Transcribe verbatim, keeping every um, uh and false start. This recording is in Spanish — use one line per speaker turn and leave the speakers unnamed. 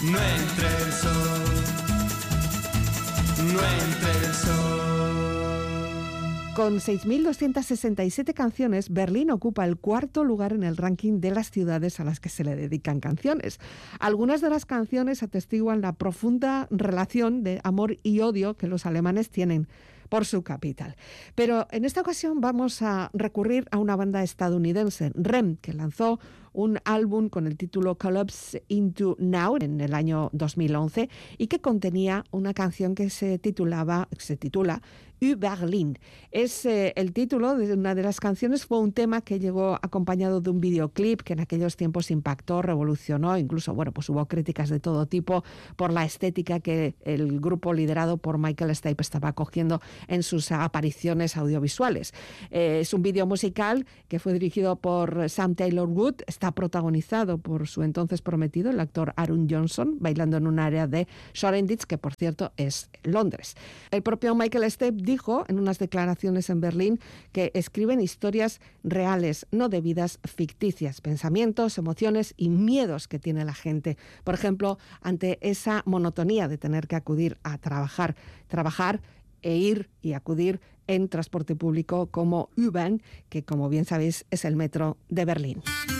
no entre el sol, no entre el sol.
Con seis mil doscientas sesenta y siete canciones, Berlín ocupa el cuarto lugar en el ranking de las ciudades a las que se le dedican canciones. Algunas de las canciones atestiguan la profunda relación de amor y odio que los alemanes tienen por su capital. Pero en esta ocasión vamos a recurrir a una banda estadounidense, R E M, que lanzó un álbum con el título Collapse into Now en el año dos mil once y que contenía una canción que se titulaba, se titula Berlin. Es eh, el título de una de las canciones, fue un tema que llegó acompañado de un videoclip que en aquellos tiempos impactó, revolucionó, incluso, bueno, pues hubo críticas de todo tipo por la estética que el grupo liderado por Michael Stipe estaba cogiendo en sus apariciones audiovisuales. Eh, es un vídeo musical que fue dirigido por Sam Taylor Wood, está protagonizado por su entonces prometido, el actor Aaron Johnson, bailando en un área de Shoreditch, que por cierto es Londres. El propio Michael Stipe dijo en unas declaraciones en Berlín que escriben historias reales, no de vidas ficticias, pensamientos, emociones y miedos que tiene la gente. Por ejemplo, ante esa monotonía de tener que acudir a trabajar, trabajar e ir y acudir en transporte público como U-Bahn, que como bien sabéis es el metro de Berlín.